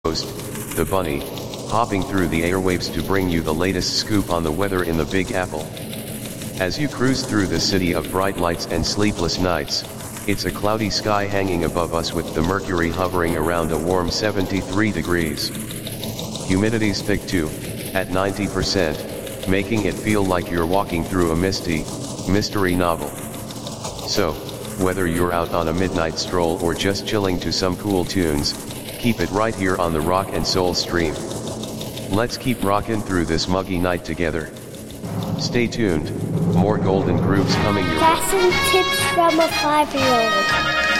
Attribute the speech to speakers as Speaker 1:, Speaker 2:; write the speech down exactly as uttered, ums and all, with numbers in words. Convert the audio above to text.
Speaker 1: host, the Bunny, hopping through the airwaves to bring you the latest scoop on the weather in the Big Apple. As you cruise through the city of bright lights and sleepless nights, it's a cloudy sky hanging above us with the mercury hovering around a warm seventy-three degrees. Humidity's thick too, at ninety percent, making it feel like you're walking through a misty, mystery novel. So, whether you're out on a midnight stroll or just chilling to some cool tunes, keep it right here on the Rock and Soul Stream. Let's keep rockin' through this muggy night together. Stay tuned, more golden grooves coming your way.
Speaker 2: Fasten tips from a five-year-old.